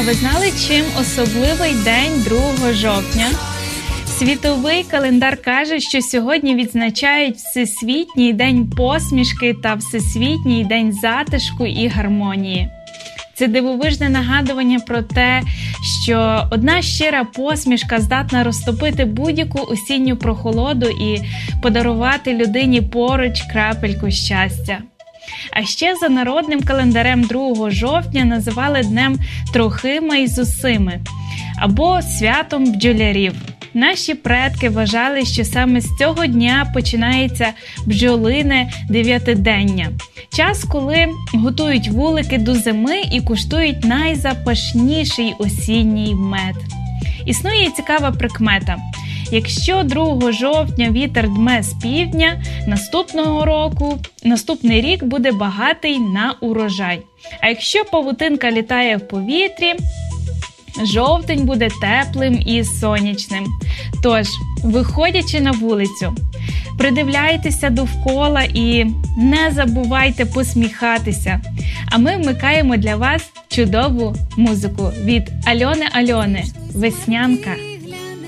ви знали, чим особливий день 2 жовтня? Світовий календар каже, що сьогодні відзначають Всесвітній день посмішки та Всесвітній день затишку і гармонії. Це дивовижне нагадування про те, що одна щира посмішка здатна розтопити будь-яку осінню прохолоду і подарувати людині поруч крапельку щастя. А ще за народним календарем 2 жовтня називали Днем Трохима й Зосими або святом бджолярів. Наші предки вважали, що саме з цього дня починається бджолине дев'ятидення. Час, коли готують вулики до зими і куштують найзапашніший осінній мед. Існує цікава прикмета. Якщо 2 жовтня вітер дме з півдня, наступний рік буде багатий на урожай. А якщо павутинка літає в повітрі, жовтень буде теплим і сонячним. Тож, виходячи на вулицю, придивляйтеся довкола і не забувайте посміхатися. А ми вмикаємо для вас чудову музику від Альони «Веснянка».